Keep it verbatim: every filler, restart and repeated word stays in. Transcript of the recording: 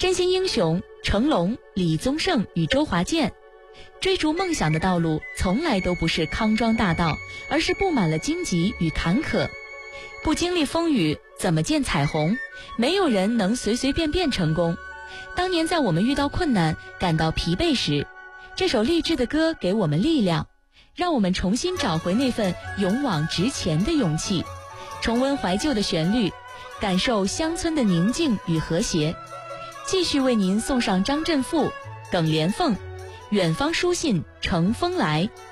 真心英雄成龙、李宗盛与周华健。追逐梦想的道路从来都不是康庄大道，而是布满了荆棘与坎坷。不经历风雨，怎么见彩虹？没有人能随随便便成功。当年在我们遇到困难、感到疲惫时，这首励志的歌给我们力量，让我们重新找回那份勇往直前的勇气。重温怀旧的旋律，感受乡村的宁静与和谐。继续为您送上张振富、耿连凤，远方书信乘风来。